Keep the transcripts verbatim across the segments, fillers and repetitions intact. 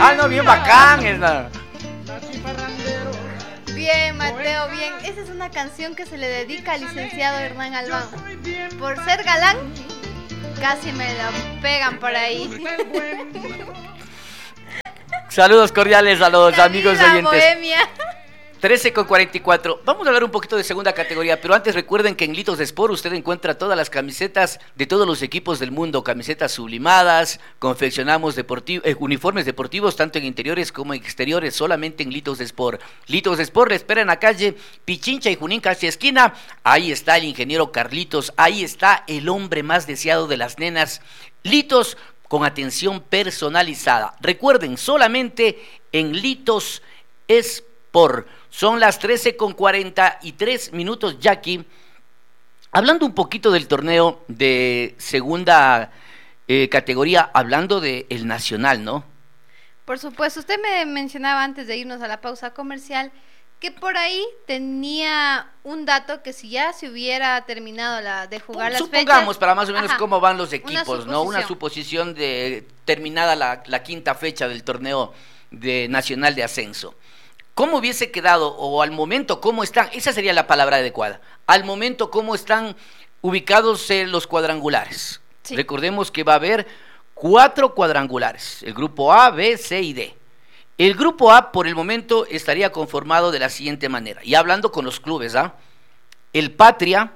Ah, no, bien bacán esa. Bien, Mateo, bien. Esa es una canción que se le dedica al licenciado Hernán Albán. Por ser galán, casi me la pegan por ahí. Saludos cordiales a los La amigos vida oyentes. bohemia. trece con cuarenta y cuatro. Vamos a hablar un poquito de segunda categoría, pero antes recuerden que en Litos Sport usted encuentra todas las camisetas de todos los equipos del mundo, camisetas sublimadas, confeccionamos deportiv- eh, uniformes deportivos tanto en interiores como en exteriores, solamente en Litos Sport. Litos Sport le espera en la calle Pichincha y Junín, casi esquina. Ahí está el ingeniero Carlitos, ahí está el hombre más deseado de las nenas. Litos con atención personalizada. Recuerden, solamente en Litos Sport. Son las trece con cuarenta y tres minutos, Jackie. Hablando un poquito del torneo de segunda eh, categoría, hablando del nacional, ¿no? Por supuesto, usted me mencionaba antes de irnos a la pausa comercial que por ahí tenía un dato que si ya se hubiera terminado la de jugar las fechas. Supongamos, para más o menos Ajá, cómo van los una equipos, ¿no? Una suposición de terminada la, la quinta fecha del torneo de nacional de ascenso. ¿Cómo hubiese quedado, o al momento cómo están? Esa sería la palabra adecuada. Al momento cómo están ubicados en los cuadrangulares. Sí. Recordemos que va a haber cuatro cuadrangulares, el grupo A, B, C y D. El grupo A por el momento estaría conformado de la siguiente manera, y hablando con los clubes, ¿ah? El Patria,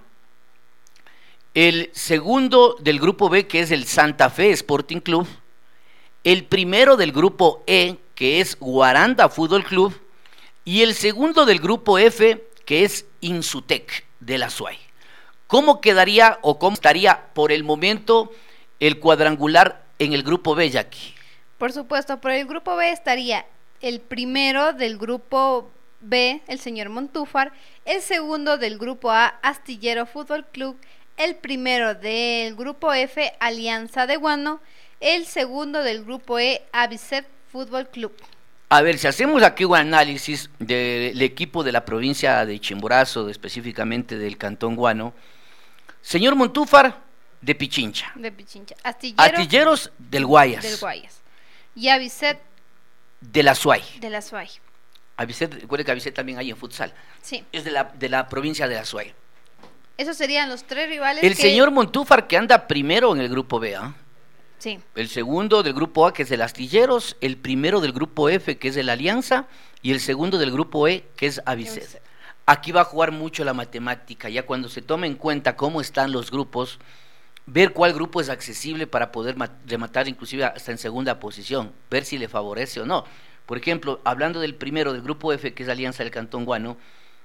el segundo del grupo B, que es el Santa Fe Sporting Club, el primero del grupo E, que es Guaranda Fútbol Club, y el segundo del grupo F, que es Insutec de la Suay. ¿Cómo quedaría o cómo estaría por el momento el cuadrangular en el grupo B, Jackie? Por supuesto, por el grupo B estaría el primero del grupo B, el señor Montúfar, el segundo del grupo A, Astillero Fútbol Club, el primero del grupo F, Alianza de Guano, el segundo del grupo E, Avicet Fútbol Club. A ver, si hacemos aquí un análisis del equipo de la provincia de Chimborazo, específicamente del Cantón Guano, señor Montúfar, de Pichincha. De Pichincha. Astillero, Astilleros del Guayas. Del Guayas. Y Avicet. De la Suay. De la Suay. Avicet, recuerde que Avicet también hay en futsal. Sí. Es de la, de la provincia de la Suay. Esos serían los tres rivales. El que... señor Montúfar, que anda primero en el grupo B, ¿ah? ¿eh? Sí. El segundo del grupo A, que es el Astilleros, el primero del grupo F, que es el Alianza, y el segundo del grupo E, que es Avicet. Aquí va a jugar mucho la matemática, ya cuando se tome en cuenta cómo están los grupos, ver cuál grupo es accesible para poder rematar inclusive hasta en segunda posición, ver si le favorece o no. Por ejemplo, hablando del primero del grupo F, que es Alianza del Cantón Guano,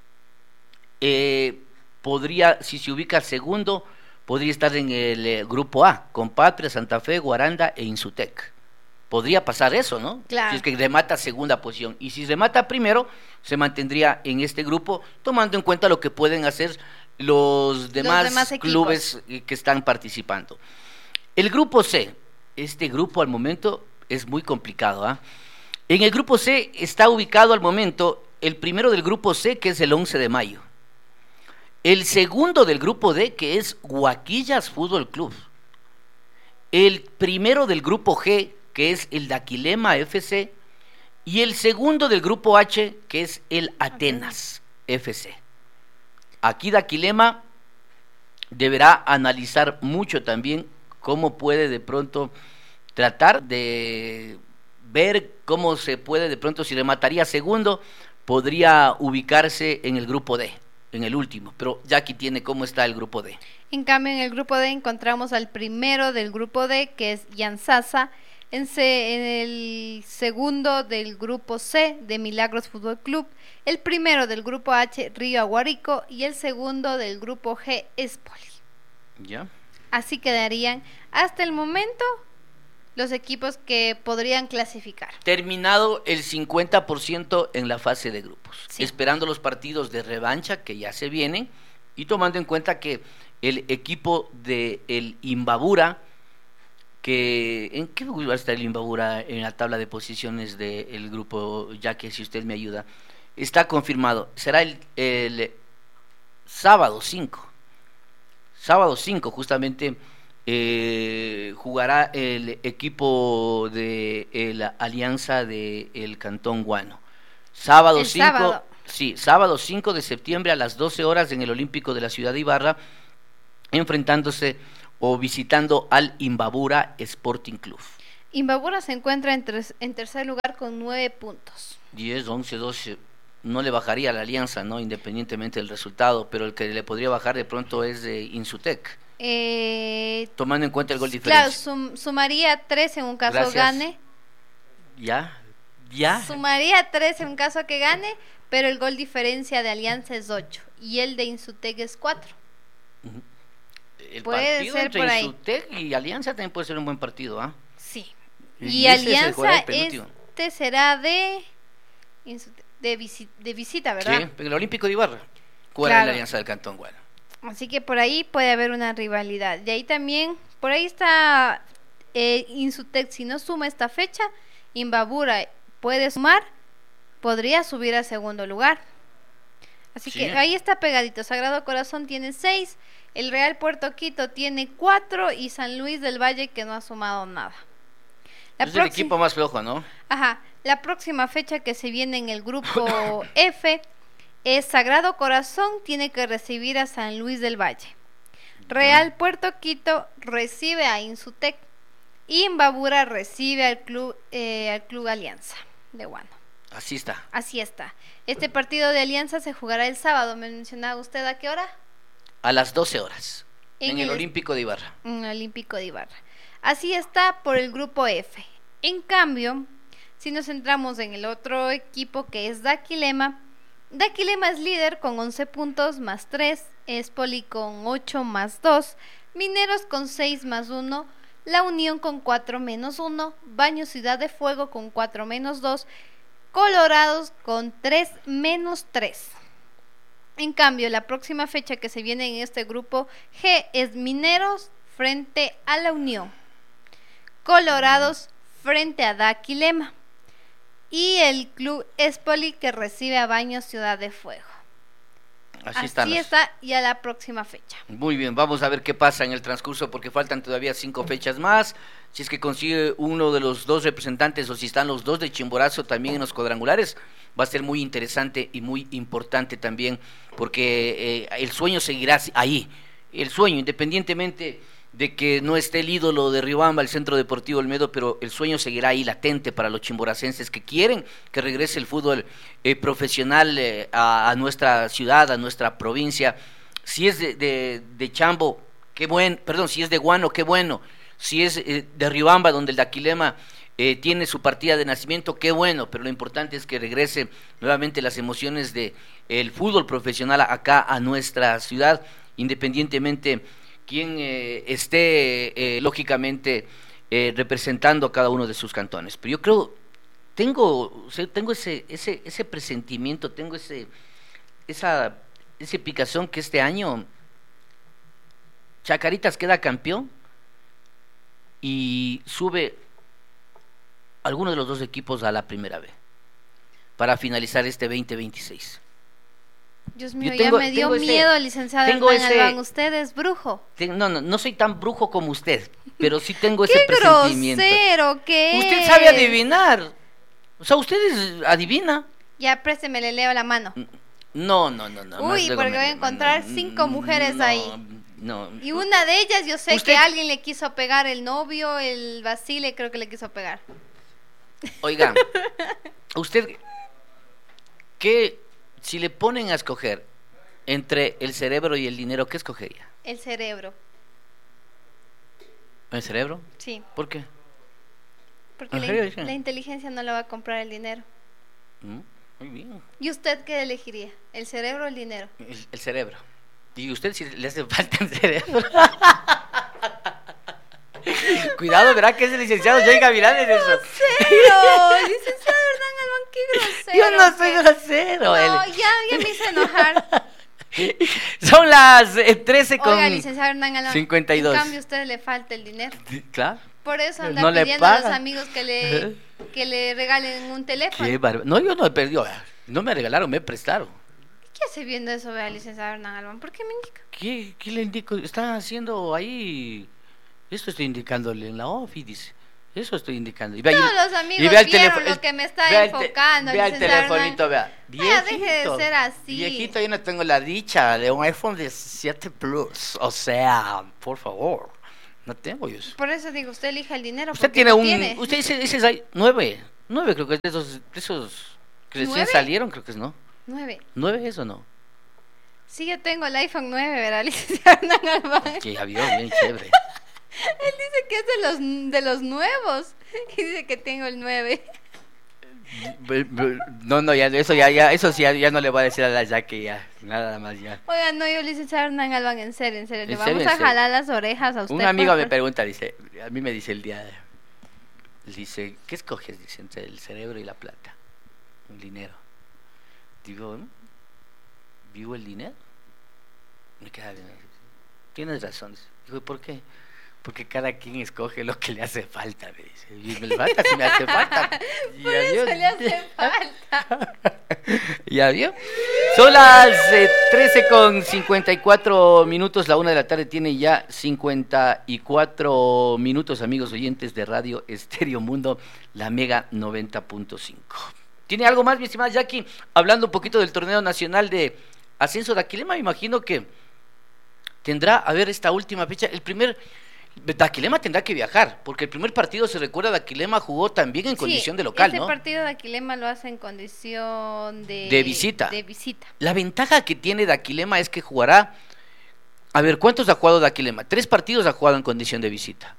eh, podría, si se ubica segundo, podría estar en el eh, grupo A, con Patria, Santa Fe, Guaranda e Insutec. Podría pasar eso, ¿no? Claro. Si es que remata segunda posición. Y si remata primero, se mantendría en este grupo, tomando en cuenta lo que pueden hacer los demás, los demás clubes que están participando. El grupo C, este grupo al momento es muy complicado, ¿ah? ¿eh? En el grupo C está ubicado al momento el primero del grupo C, que es el once de mayo. El segundo del grupo D, que es Huaquillas Fútbol Club. El primero del grupo G, que es el Daquilema F C. Y el segundo del grupo H, que es el Atenas F C. Aquí Daquilema deberá analizar mucho también cómo puede de pronto tratar de ver cómo se puede de pronto, si remataría segundo, podría ubicarse en el grupo D. En el último, pero Jackie tiene cómo está el grupo D. En cambio, en el grupo D encontramos al primero del grupo D, que es Yansasa, en, C, en el segundo del grupo C, de Milagros Fútbol Club, el primero del grupo H, Río Aguarico, y el segundo del grupo G, Espoli. ¿Ya? Así quedarían hasta el momento los equipos que podrían clasificar. Terminado el cincuenta por ciento en la fase de grupos, sí. Esperando los partidos de revancha que ya se vienen y tomando en cuenta que el equipo de el Imbabura, que ¿en qué lugar está el Imbabura en la tabla de posiciones del grupo? Ya que si usted me ayuda, está confirmado, será el, el sábado cinco, sábado cinco justamente. Eh, jugará el equipo de eh, la alianza del Cantón Guano. Sábado cinco, sí, sábado cinco de septiembre a las doce horas en el Olímpico de la ciudad de Ibarra, enfrentándose o visitando al Imbabura Sporting Club. Imbabura se encuentra en, tres, en tercer lugar con nueve puntos. diez, once, doce, no le bajaría a la alianza, ¿no? Independientemente del resultado, pero el que le podría bajar de pronto es de Insutec. Eh, Tomando en cuenta el gol diferencia. Claro, sum, sumaría tres en un caso Gracias. gane. ¿Ya? ¿Ya? Sumaría tres en un caso que gane, pero el gol diferencia de Alianza es ocho y el de Insutec es cuatro. El puede partido ser entre por ahí. Insutec y Alianza también puede ser un buen partido, ¿ah? Sí. Y Y, ese se Alianza jugará el penúltimo. este será de Insutec, de, visi, de visita, ¿verdad? Sí, en el Olímpico de Ibarra. Jugará Claro. la Alianza del Cantón Guano. Así que por ahí puede haber una rivalidad. De ahí también, por ahí está eh, Insutec, si no suma esta fecha, Imbabura puede sumar, podría subir a segundo lugar. Así Sí. que ahí está pegadito. Sagrado Corazón tiene seis, el Real Puerto Quito tiene cuatro y San Luis del Valle que no ha sumado nada. La Es el próxima- equipo más flojo, ¿no? Ajá, la próxima fecha que se viene en el grupo F es Sagrado Corazón, tiene que recibir a San Luis del Valle. Real Puerto Quito recibe a Insutec y Imbabura recibe al club, eh, al club Alianza de Guano. Así está. Así está. Este partido de Alianza se jugará el sábado. ¿Me mencionaba usted a qué hora? A las doce horas. En, En el, el- Olímpico de Ibarra. En el Olímpico de Ibarra. Así está por el grupo F. En cambio, si nos centramos en el otro equipo que es Daquilema, Daquilema es líder con once puntos más tres, Espoli con ocho más dos, Mineros con seis más uno, La Unión con cuatro menos uno, Baño Ciudad de Fuego con cuatro menos dos, Colorados con tres menos tres. En cambio, la próxima fecha que se viene en este grupo G es Mineros frente a La Unión, Colorados frente a Daquilema y el club Espoli que recibe a Baños Ciudad de Fuego. Así, Así están las- está, y a la próxima fecha. Muy bien, vamos a ver qué pasa en el transcurso porque faltan todavía cinco fechas más. Si es que consigue uno de los dos representantes o si están los dos de Chimborazo también en los cuadrangulares, va a ser muy interesante y muy importante también porque eh, el sueño seguirá ahí. El sueño, independientemente de que no esté el ídolo de Riobamba, el Centro Deportivo Olmedo, pero el sueño seguirá ahí latente para los chimboracenses que quieren que regrese el fútbol eh, profesional eh, a, a nuestra ciudad, a nuestra provincia. Si es de, de, de Chambo, qué bueno, perdón, si es de Guano, qué bueno. Si es eh, de Riobamba, donde el Daquilema eh, tiene su partida de nacimiento, qué bueno, pero lo importante es que regrese nuevamente las emociones de el fútbol profesional acá a nuestra ciudad, independientemente quien eh, esté eh, lógicamente eh, representando a cada uno de sus cantones. Pero yo creo, tengo, o sea, tengo ese, ese, ese presentimiento, tengo ese, esa, ese picazón que este año Chacaritas queda campeón y sube alguno de los dos equipos a la primera B para finalizar este veinte veintiséis. Dios mío, Yo tengo- ya me dio tengo ese- miedo, licenciado tengo Hernán ese- Albán. Usted es brujo. Ten- No, no, no soy tan brujo como usted, pero sí tengo ese ¡Qué presentimiento. grosero que Usted es! sabe adivinar. O sea, usted es- adivina. Ya, présteme, le leo la mano. No, no, no, no. Uy, más luego porque me- voy a encontrar no, cinco mujeres no, ahí. No. Y una de ellas yo sé Usted- que alguien le quiso pegar, el novio, el Basile creo que le quiso pegar. Oiga, usted, ¿qué, si le ponen a escoger entre el cerebro y el dinero, qué escogería? El cerebro, ¿El cerebro? sí. ¿Por qué? Porque ¿En la, serio, in- hija? la inteligencia no la va a comprar el dinero. Mm, Muy bien. ¿Y usted qué elegiría? ¿El cerebro o el dinero? El, el cerebro. ¿Y usted si le hace falta el cerebro? Cuidado, verá que es el licenciado Jay Gavilán en eso. ¡Grosero! Licenciado Hernán Albán, qué grosero. Yo no soy que- grosero. No, él. ya, ya me hice enojar. Son las eh, trece con Oiga, licenciado Hernán Albán, cincuenta y dos. en cambio a usted le falta el dinero. Claro. Por eso anda No le pidiendo a los pagan. amigos que le, que le regalen un teléfono. Qué barba- No, yo no he perdido. No me regalaron, me prestaron. ¿Qué hace viendo eso, vea, licenciado Hernán Albán? ¿Por qué me indica? ¿Qué, qué le indico? Están haciendo ahí. Esto estoy indicándole en la OFI, dice. Eso estoy indicando. Y vea, Todos y- los y amigos vea el vieron teléfono- lo que me está vea el te- enfocando. Vea el licenciado telefonito, Hernán. vea. Vea, deje de Viejito, ser así. Viejito, yo no tengo la dicha de un iPhone diecisiete Plus. O sea, por favor. No tengo yo eso. Por eso digo, usted elija el dinero. Usted porque tiene no un... tiene. Usted dice, dice ahí, nueve. Nueve creo que es de esos, de esos que recién ¿Nueve? salieron, creo que es, ¿no? Nueve. ¿Nueve es o no? Sí, yo tengo el iPhone nueve, ¿verdad, licenciado Hernán Galván? Que ya vio, bien chévere. Él dice que es de los, de los nuevos. Y dice que tengo el nueve. Be- be- No, no, ya, eso ya, ya, eso sí, ya, ya no le voy a decir a la Jackie ya, nada más ya. Oiga, no, yo licenciado Hernán Galván, en serio, en serio. Le ¿En vamos serio, en a serio? jalar las orejas a usted. Un amigo por- me pregunta, dice, a mí me dice el día, de- dice, ¿qué escoges? Dice, entre el cerebro y la plata, el dinero. Digo, ¿no? ¿Vivo el dinero? Me queda bien. Tienes razón. Dice. Digo, ¿y por qué? Porque cada quien escoge lo que le hace falta, me dice. Y me falta, si me hace falta. Y Por adiós. eso le hace falta. ¿Ya vio? Son las eh, trece con cincuenta y cuatro minutos, la una de la tarde tiene ya cincuenta y cuatro minutos, amigos oyentes de Radio Estéreo Mundo, la Mega noventa punto cinco. ¿Tiene algo más, mi estimada Jackie? Hablando un poquito del torneo nacional de ascenso de Daquilema, me imagino que tendrá, a ver, esta última fecha, el primer... Daquilema tendrá que viajar, porque el primer partido, se recuerda, Daquilema jugó también en Sí, condición de local, ese ¿no? partido de Aquilema lo hace en condición de... De visita. De visita. La ventaja que tiene Daquilema es que jugará... A ver, ¿cuántos ha jugado Daquilema? Tres partidos ha jugado en condición de visita.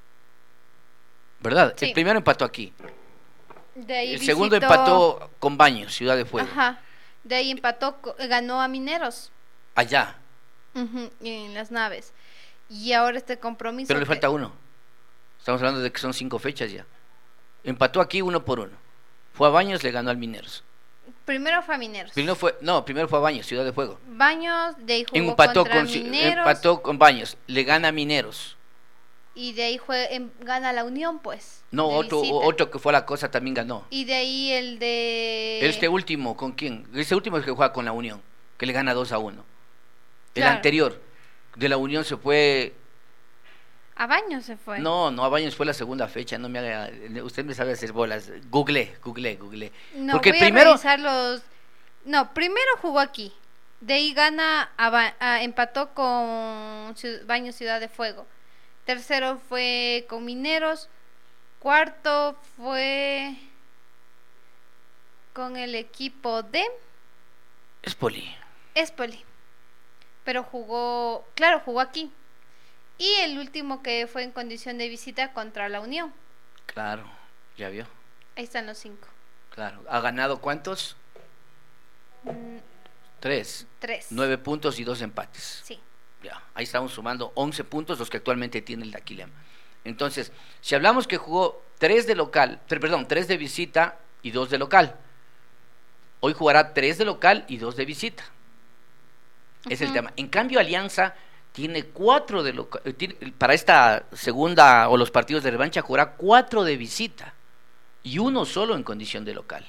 ¿Verdad? Sí. El primero empató aquí. De ahí El segundo visitó- empató con Baños, Ciudad de Fuego. Ajá. De ahí empató, co- ganó a Mineros. Allá. Ujú, en las naves. Y ahora este compromiso. Pero le que- falta uno. Estamos hablando de que son cinco fechas ya. Empató aquí uno por uno. Fue a Baños, le ganó al Mineros. Primero fue a Mineros. Primero fue, no, primero fue a Baños, Ciudad de Fuego. Baños, de ahí jugó Empató contra con, Ci- Mineros. empató con Baños, le gana a Mineros. Y de ahí jue- em- gana la Unión, pues. No, de otro, visita. otro que fue a la cosa también ganó. Y de ahí el de... Este último, ¿con quién? Este último es el que juega con la Unión, que le gana dos a uno. El Claro. anterior, de la Unión se fue... A Baños se fue. No, no, a Baños fue la segunda fecha, no me haga... Usted me sabe hacer bolas. Google, google, google. No, Porque voy primero... a revisar los... No, primero jugó aquí. De ahí gana, a Ba- a- empató con Ciu- Baños Ciudad de Fuego. Tercero fue con Mineros. Cuarto fue con el equipo de Es Poli. Espoli. Pero jugó, claro, jugó aquí. Y el último que fue en condición de visita contra la Unión. Claro, ya vio. Ahí están los cinco. Claro. ¿Ha ganado cuántos? Mm, Tres. tres. Nueve puntos y dos empates. Sí. Ya, ahí estamos sumando once puntos, los que actualmente tiene el Daquilema. Entonces, si hablamos que jugó tres de local, tre- perdón, tres de visita y dos de local, hoy jugará tres de local y dos de visita. Es el Ujú. tema. En cambio, Alianza tiene cuatro de local, eh, tiene- para esta segunda o los partidos de revancha jugará cuatro de visita y uno solo en condición de local.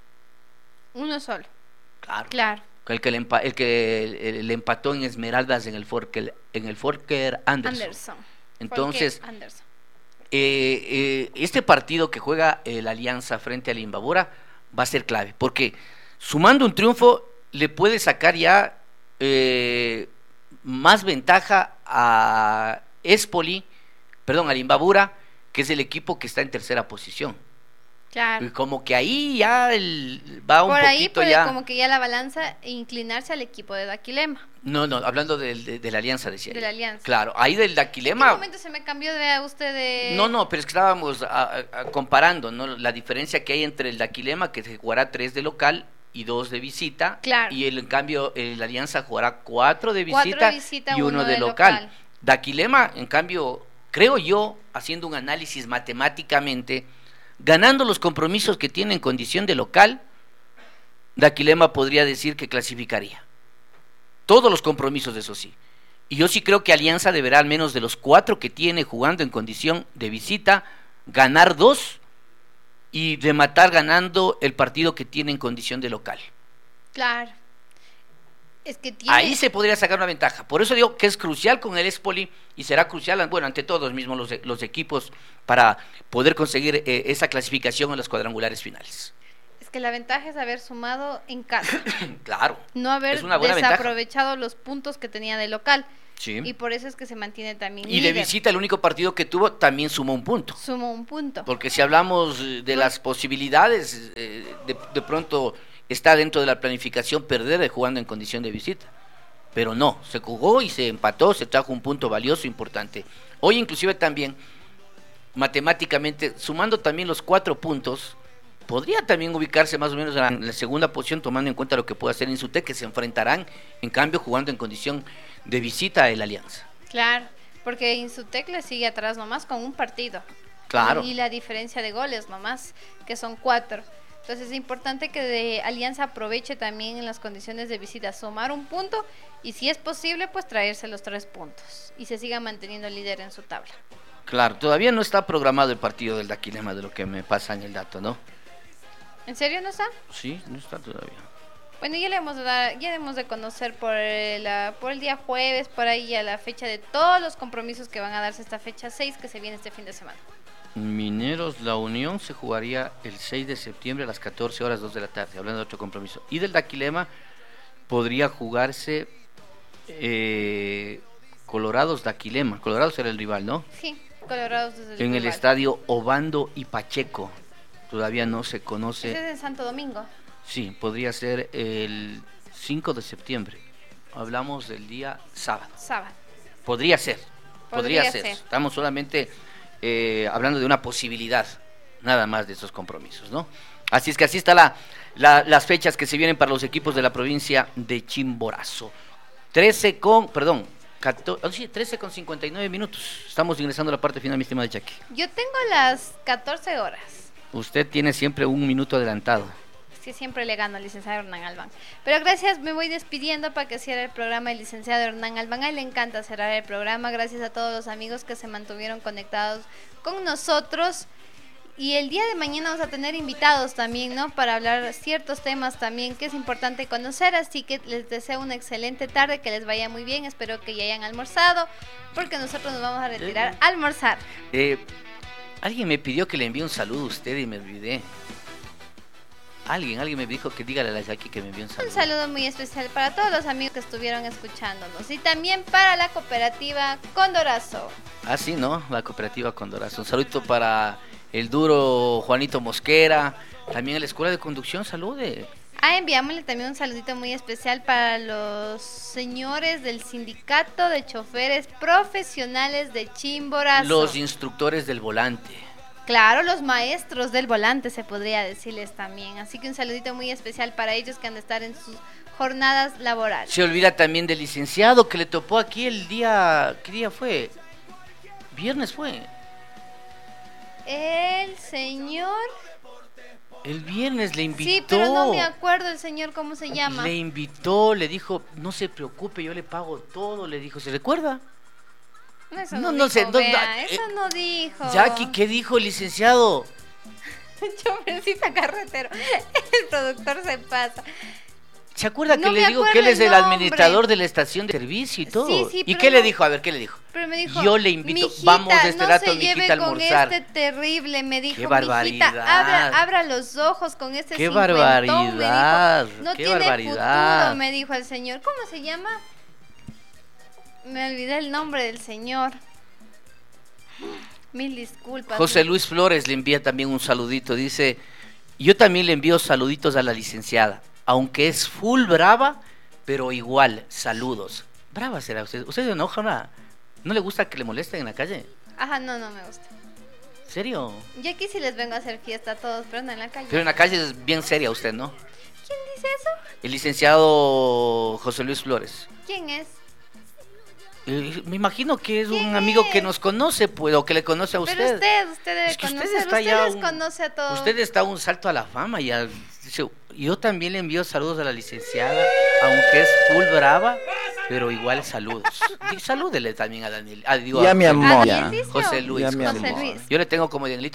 Uno solo. Claro. Claro. El que le, empa- el que le empató en Esmeraldas en el Forker, en el Forker Anderson. Anderson. Entonces, Porque Anderson. eh, eh, este partido que juega el Alianza frente al Imbabura va a ser clave, porque sumando un triunfo le puede sacar ya eh, más ventaja a Espoli, perdón, al Imbabura, que es el equipo que está en tercera posición. Claro. Y como que ahí ya el- va un Por ahí poquito puede ya. como que ya la balanza e inclinarse al equipo de Daquilema. No, no, hablando del- de, de la Alianza, decía. De yo. la Alianza. Claro, ahí del ¿En qué Daquilema. momento se me cambió de usted de...? No, no, pero es que estábamos a- a- a comparando, ¿no? La diferencia que hay entre el Daquilema, que se jugará tres de local y dos de visita. Claro. Y el, en cambio, el Alianza jugará cuatro de Cuatro visita, de visita, y uno, uno de de local. local. Daquilema, en cambio, creo yo, haciendo un análisis matemáticamente, ganando los compromisos que tiene en condición de local, Daquilema podría decir que clasificaría. Todos los compromisos, eso sí. Y yo sí creo que Alianza deberá, al menos de los cuatro que tiene jugando en condición de visita, ganar dos y rematar ganando el partido que tiene en condición de local. Claro. Es que tiene... Ahí se podría sacar una ventaja. Por eso digo que es crucial con el Espoli y será crucial, bueno, ante todos mismos los, los equipos para poder conseguir eh, esa clasificación en los cuadrangulares finales. Es que la ventaja es haber sumado en casa. Claro. No haber es una buena desaprovechado ventaja. Los puntos que tenía de local. Sí. Y por eso es que se mantiene también Y líder. de visita el único partido que tuvo también sumó un punto. Sumó un punto. Porque si hablamos de Pues, las posibilidades, eh, de, de pronto está dentro de la planificación perder jugando en condición de visita. Pero no, se jugó y se empató, se trajo un punto valioso, importante. Hoy inclusive también, matemáticamente, sumando también los cuatro puntos, podría también ubicarse más o menos en la, en la segunda posición, tomando en cuenta lo que puede hacer Insutec, que se enfrentarán, en cambio, jugando en condición de visita a el Alianza. Claro, porque Insutec le sigue atrás nomás con un partido. Claro. Y la diferencia de goles nomás, que son cuatro. Entonces es importante que de Alianza aproveche también en las condiciones de visita, sumar un punto y si es posible, pues traerse los tres puntos y se siga manteniendo líder en su tabla. Claro, todavía no está programado el partido del Daquilema, de lo que me pasa en el dato, ¿no? ¿En serio no está? Sí, no está todavía. Bueno, ya le hemos de dar, ya hemos de conocer por el, por el día jueves, por ahí a la fecha de todos los compromisos que van a darse esta fecha seis que se viene este fin de semana. Mineros La Unión se jugaría el seis de septiembre a las catorce horas, dos de la tarde, hablando de otro compromiso. Y del Daquilema podría jugarse eh, Colorados Daquilema. Colorados era el rival, ¿no? Sí, Colorados desde el En el rival. estadio Obando y Pacheco. Todavía no se conoce. Ese es en Santo Domingo. Sí, podría ser el cinco de septiembre. Hablamos del día sábado. Sábado. Podría ser. Podría, Podría ser. ser. Estamos solamente eh, hablando de una posibilidad, nada más de esos compromisos, ¿no? Así es que así están la, la, las fechas que se vienen para los equipos de la provincia de Chimborazo. trece con, perdón, catorce, oh, sí, trece con cincuenta y nueve minutos. Estamos ingresando a la parte final, mi estimada Jackie. Yo tengo las catorce horas. Usted tiene siempre un minuto adelantado. Que siempre le gano al licenciado Hernán Albán. Pero gracias, me voy despidiendo para que cierre el programa el licenciado Hernán Albán. A él le encanta cerrar el programa. Gracias a todos los amigos que se mantuvieron conectados con nosotros. Y el día de mañana vamos a tener invitados también, ¿no? Para hablar ciertos temas también que es importante conocer. Así que les deseo una excelente tarde, que les vaya muy bien. Espero que ya hayan almorzado, porque nosotros nos vamos a retirar a almorzar. Eh, alguien me pidió que le envíe un saludo a usted y me olvidé. Alguien, alguien me dijo que dígale a la Jackie que me envíe un saludo. Un saludo muy especial para todos los amigos que estuvieron escuchándonos y también para la cooperativa Condorazo. Ah, sí, ¿no? La cooperativa Condorazo. Un saludito para el duro Juanito Mosquera, también en la escuela de conducción, salude. Ah, enviámosle también un saludito muy especial para los señores del sindicato de choferes profesionales de Chimborazo. Los instructores del volante. Claro, los maestros del volante se podría decirles también. Así que un saludito muy especial para ellos que han de estar en sus jornadas laborales. Se olvida también del licenciado que le topó aquí el día... ¿Qué día fue? Viernes fue. El señor... El viernes le invitó. Sí, pero no me acuerdo el señor cómo se llama. Le invitó, le dijo, no se preocupe, yo le pago todo, le dijo, ¿se recuerda? Eso No, no, no dijo, sé, no, vea, no, eso eh, no dijo. Jackie, ¿qué dijo el licenciado? Chofercita carretero. El productor se pasa. ¿Se acuerda que No le me digo acuerdo que él es el el nombre. administrador de la estación de servicio y todo? Sí, sí, ¿Y pero qué le no- dijo? A ver, ¿qué le dijo? Pero me dijo, Yo le invito, "Mijita, vamos de este no rato, se lleve mijita, a almorzar". con este terrible, me dijo, ¡Qué "Mijita, barbaridad! abra, abra los ojos con este ¡Qué cincuentón", barbaridad! me dijo. No ¡Qué tiene barbaridad! futuro, me dijo el señor. ¿Cómo se llama? Me olvidé el nombre del señor. Mil disculpas. José Luis Flores le envía también un saludito, dice, yo también le envío saluditos a la licenciada, aunque es full brava, pero igual, saludos. Brava será usted, ¿usted se enoja? ¿No, ¿No le gusta que le molesten en la calle? Ajá, no, no me gusta. ¿En serio? Yo aquí sí les vengo a hacer fiesta a todos, pero no en la calle. Pero en la calle es bien seria usted, ¿no? ¿Quién dice eso? El licenciado José Luis Flores. ¿Quién es? Eh, me imagino que es ¿Quién un amigo es? que nos conoce, pues, o que le conoce a usted. Pero usted, usted debe Es que usted conocer, está usted ya les un- conoce a todos. Usted está a un salto a la fama ya. Yo también le envío saludos a la licenciada, aunque es full brava, pero igual saludos. Y salúdele también a Daniel. A, digo, Ya, a mi José- amor. ¿A ya. quién dice? José Luis. Ya, mi José amor. Luis. Yo le tengo como Danielito